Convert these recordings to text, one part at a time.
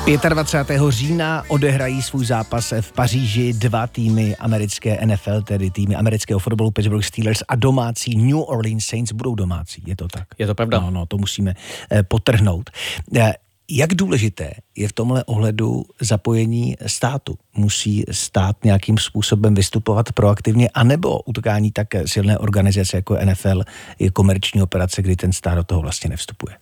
25. října odehrají svůj zápas v Paříži dva týmy americké NFL, tedy týmy amerického fotbalu Pittsburgh Steelers a domácí New Orleans Saints budou domácí. Je to tak? Je to pravda. No, to musíme podtrhnout. Jak důležité je v tomhle ohledu zapojení státu? Musí stát nějakým způsobem vystupovat proaktivně, anebo utkání tak silné organizace jako NFL je komerční operace, kdy ten stát do toho vlastně nevstupuje?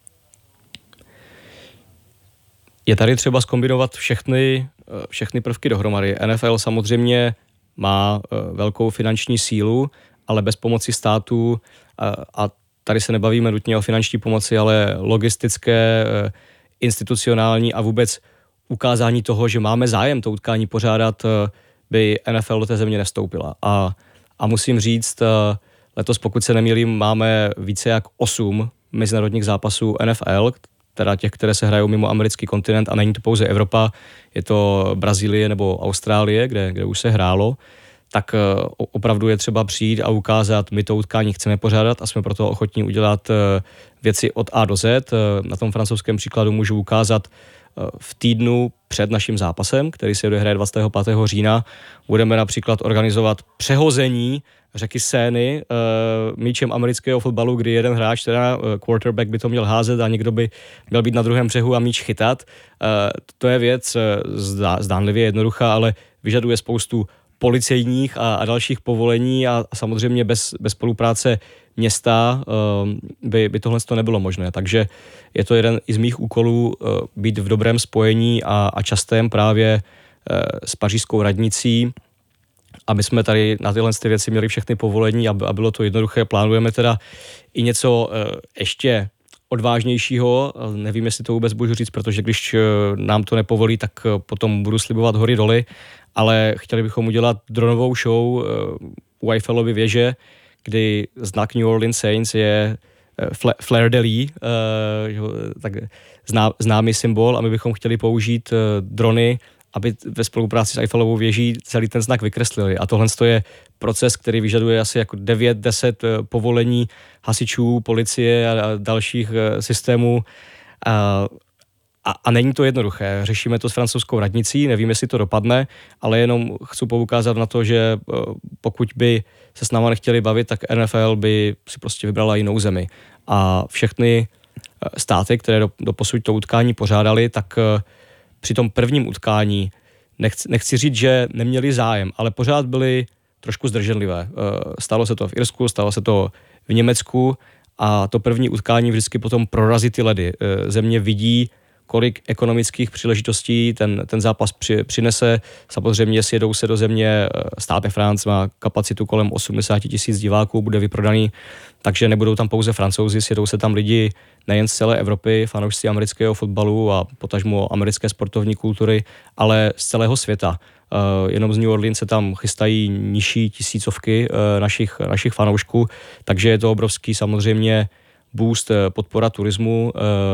Je tady třeba zkombinovat všechny prvky dohromady. NFL samozřejmě má velkou finanční sílu, ale bez pomoci státu, a tady se nebavíme nutně o finanční pomoci, ale logistické, institucionální a vůbec ukázání toho, že máme zájem to utkání pořádat, by NFL do té země nevstoupila. A musím říct, letos, pokud se nemýlím, máme více jak 8 mezinárodních zápasů NFL, teda těch, které se hrajou mimo americký kontinent, a není to pouze Evropa, je to Brazílie nebo Austrálie, kde už se hrálo, tak opravdu je třeba přijít a ukázat, my to utkání chceme pořádat a jsme proto ochotní udělat věci od A do Z. Na tom francouzském příkladu můžu ukázat, v týdnu před naším zápasem, který se odehraje 25. října, budeme například organizovat přehození řeky Seiny míčem amerického fotbalu, kdy jeden hráč, teda quarterback, by to měl házet a někdo by měl být na druhém břehu a míč chytat. To je věc zdánlivě jednoduchá, ale vyžaduje spoustu policejních a dalších povolení a samozřejmě bez spolupráce města by tohle nebylo možné. Takže je to jeden z mých úkolů být v dobrém spojení a častém právě s pařížskou radnicí, aby jsme tady na tyhle věci měli všechny povolení a bylo to jednoduché. Plánujeme teda i něco ještě odvážnějšího, nevím, jestli to vůbec budu říct, protože když nám to nepovolí, tak potom budu slibovat hory doly, ale chtěli bychom udělat dronovou show u Eiffelovy věže, kdy znak New Orleans Saints je fleur de lis, tak známý symbol, a my bychom chtěli použít drony, aby ve spolupráci s Eiffelovou věží celý ten znak vykreslili. A tohle je proces, který vyžaduje asi jako 9-10 povolení hasičů, policie a dalších systémů. A není to jednoduché. Řešíme to s francouzskou radnicí, nevím, jestli to dopadne, ale jenom chci poukázat na to, že pokud by se s náma nechtěli bavit, tak NFL by si prostě vybrala jinou zemi. A všechny státy, které doposud to utkání pořádali, tak při tom prvním utkání, nechci říct, že neměli zájem, ale pořád byli trošku zdrženlivé. Stalo se to v Irsku, stalo se to v Německu a to první utkání vždycky potom prorazí ty ledy. Země vidí, kolik ekonomických příležitostí ten zápas přinese. Samozřejmě sjedou se do země, Stade de France má kapacitu kolem 80 000 diváků, bude vyprodaný, takže nebudou tam pouze Francouzi, sjedou se tam lidi nejen z celé Evropy, fanoušci amerického fotbalu a potažmo americké sportovní kultury, ale z celého světa. Jenom z New Orleans se tam chystají nižší tisícovky našich fanoušků, takže je to obrovský samozřejmě boost, podpora turismu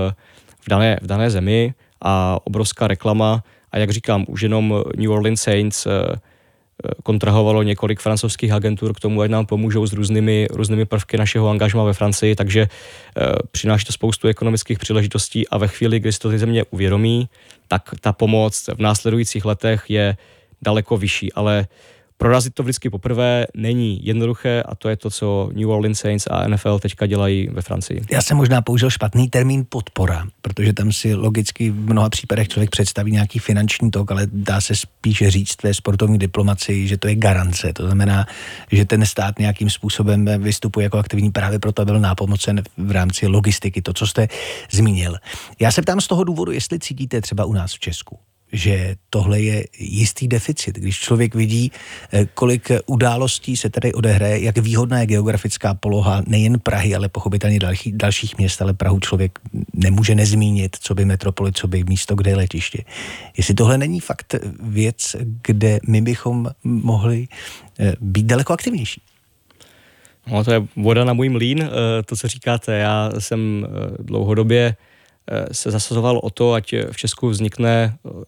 v dané zemi a obrovská reklama. A jak říkám, už jenom New Orleans Saints kontrahovalo několik francouzských agentur k tomu, ať nám pomůžou s různými prvky našeho angažma ve Francii, takže přináší to spoustu ekonomických příležitostí a ve chvíli, kdy si to ty země uvědomí, tak ta pomoc v následujících letech je daleko vyšší, ale prorazit to vždycky poprvé není jednoduché a to je to, co New Orleans Saints a NFL teďka dělají ve Francii. Já jsem možná použil špatný termín podpora, protože tam si logicky v mnoha případech člověk představí nějaký finanční tok, ale dá se spíš říct ve sportovní diplomacii, že to je garance. To znamená, že ten stát nějakým způsobem vystupuje jako aktivní právě proto, byl nápomocen v rámci logistiky, to, co jste zmínil. Já se ptám z toho důvodu, jestli cítíte třeba u nás v Česku, že tohle je jistý deficit, když člověk vidí, kolik událostí se tady odehraje, jak výhodná je geografická poloha nejen Prahy, ale pochopitelně dalších měst, ale Prahu člověk nemůže nezmínit, co by metropoli, co by místo, kde je letiště. Jestli tohle není fakt věc, kde my bychom mohli být daleko aktivnější. No, to je voda na můj mlýn, to, co říkáte. Já jsem dlouhodobě se zasazoval o to, ať v Česku vznikne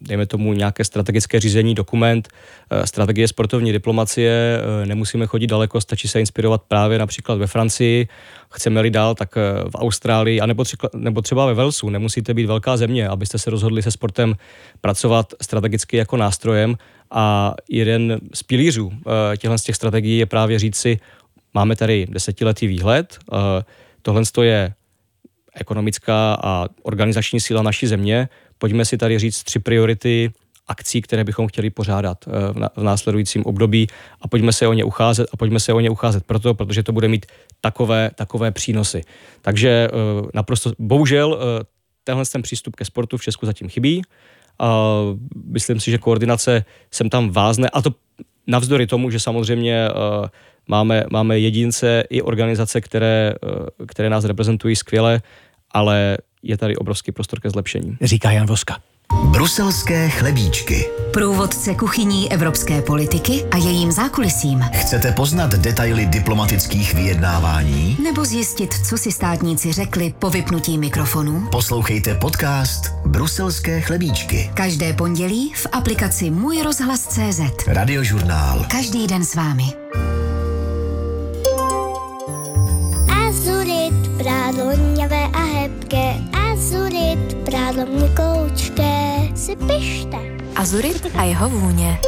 dejme tomu nějaké strategické řízení, dokument, strategie sportovní diplomacie, nemusíme chodit daleko, stačí se inspirovat právě například ve Francii, chceme-li dál, tak v Austrálii, nebo třeba ve Walesu. Nemusíte být velká země, abyste se rozhodli se sportem pracovat strategicky jako nástrojem. A jeden z pilířů těchto z těch strategií je právě říct si, máme tady 10letý výhled, tohle je ekonomická a organizační síla naší země, pojďme si tady říct 3 priority akcí, které bychom chtěli pořádat v následujícím období a pojďme se o ně ucházet protože to bude mít takové přínosy. Takže naprosto, bohužel, tenhle ten přístup ke sportu v Česku zatím chybí. Myslím si, že koordinace sem tam vázne, a to navzdory tomu, že samozřejmě máme jedince i organizace, které nás reprezentují skvěle, ale je tady obrovský prostor ke zlepšení. Říká Jan Voska. Bruselské chlebíčky. Průvodce kuchyní evropské politiky a jejím zákulisím. Chcete poznat detaily diplomatických vyjednávání? Nebo zjistit, co si státníci řekli po vypnutí mikrofonu? Poslouchejte podcast Bruselské chlebíčky. Každé pondělí v aplikaci Můj rozhlas.cz. Radiožurnál. Každý den s vámi. Azurit, prádlo hněvé a hebké. Azurit, prádlo měkoučké. Si pište. Azurit a jeho vůně.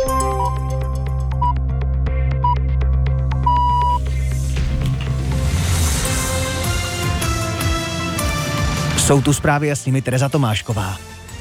Jsou tu zprávy a s nimi Tereza Tomášková.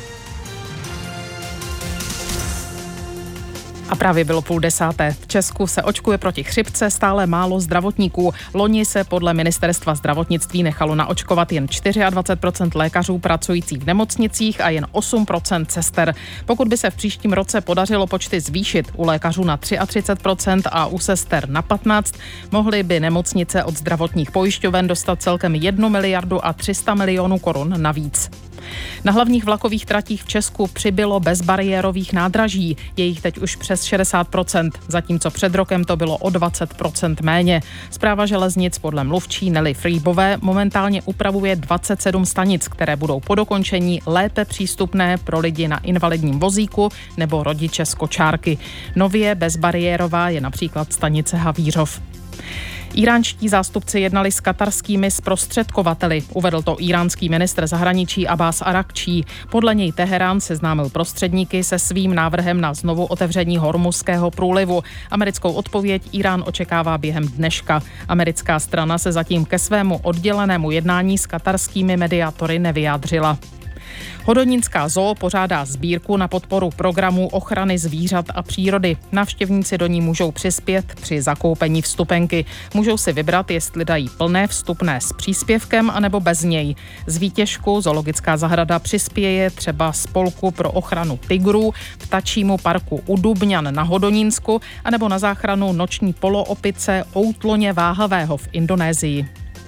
A právě bylo 9:30. V Česku se očkuje proti chřipce stále málo zdravotníků. Loni se podle ministerstva zdravotnictví nechalo naočkovat jen 24% lékařů pracujících v nemocnicích a jen 8% sester. Pokud by se v příštím roce podařilo počty zvýšit u lékařů na 33% a u sester na 15%, mohly by nemocnice od zdravotních pojišťoven dostat celkem 1 miliardu a 300 milionů korun navíc. Na hlavních vlakových tratích v Česku přibylo bezbariérových nádraží. Je jich teď už přes 60%, zatímco před rokem to bylo o 20% méně. Správa železnic podle mluvčí Nelly Frýbové momentálně upravuje 27 stanic, které budou po dokončení lépe přístupné pro lidi na invalidním vozíku nebo rodiče z kočárky. Nově bezbariérová je například stanice Havířov. Iránští zástupci jednali s katarskými zprostředkovateli, uvedl to iránský ministr zahraničí Abbas Arakčí. Podle něj Teherán seznámil prostředníky se svým návrhem na znovu otevření Hormuzského průlivu. Americkou odpověď Irán očekává během dneška. Americká strana se zatím ke svému oddělenému jednání s katarskými mediátory nevyjádřila. Hodonínská zoo pořádá sbírku na podporu programu ochrany zvířat a přírody. Návštěvníci do ní můžou přispět při zakoupení vstupenky. Můžou si vybrat, jestli dají plné vstupné s příspěvkem anebo bez něj. Z výtěžku zoologická zahrada přispěje třeba spolku pro ochranu tigrů, ptačímu parku u Dubňan na Hodonínsku anebo na záchranu noční poloopice outloně váhavého v Indonésii.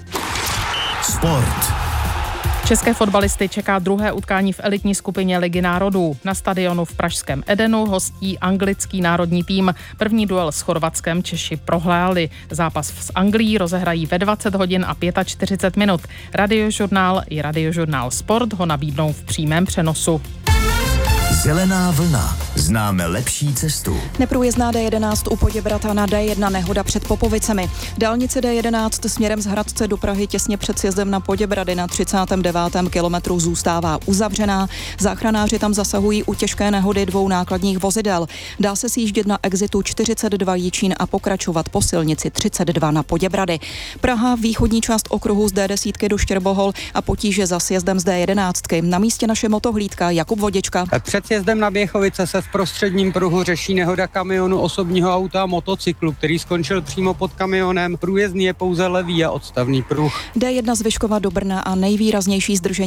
Sport. České fotbalisty čeká druhé utkání v elitní skupině Ligy národů. Na stadionu v pražském Edenu hostí anglický národní tým. První duel s Chorvatskem Češi prohráli. Zápas s Anglií rozehrají ve 20 hodin a 45 minut. Radiožurnál i Radiožurnál Sport ho nabídnou v přímém přenosu. Zelená vlna. Známe lepší cestu. Neprůjezdná D11 u Poděbrada na D1 nehoda před Popovicemi. Dálnice D11 směrem z Hradce do Prahy těsně před sjezdem na Poděbrady na 39. kilometru zůstává uzavřená. Záchranáři tam zasahují u těžké nehody 2 nákladních vozidel. Dá se sjíždět na exitu 42 Jičín a pokračovat po silnici 32 na Poděbrady. Praha, východní část okruhu z D10 do Štěrbohol a potíže za sjezdem z D11. Na místě naše motohlídka Jakub Vodička. Před sjezdem na Běchovice se v prostředním pruhu řeší nehoda kamionu, osobního auta a motocyklu, který skončil přímo pod kamionem. Průjezdný je pouze levý a odstavný pruh. D1 z Vyškova do Brna a nejvýraznější zdržení